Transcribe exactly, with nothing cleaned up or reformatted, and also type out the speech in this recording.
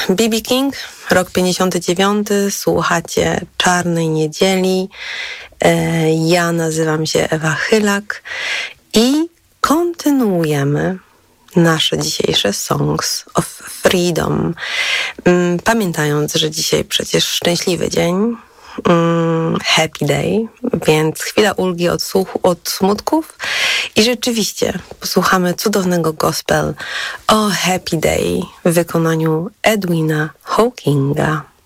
B B King, rok pięćdziesiąty dziewiąty, słuchacie Czarnej Niedzieli. Ja nazywam się Ewa Chylak i kontynuujemy nasze dzisiejsze Songs of Freedom. Pamiętając, że dzisiaj przecież szczęśliwy dzień, happy day, więc chwila ulgi od, słuchu, od smutków i rzeczywiście posłuchamy cudownego gospel o Happy Day w wykonaniu Edwina Hawkinga.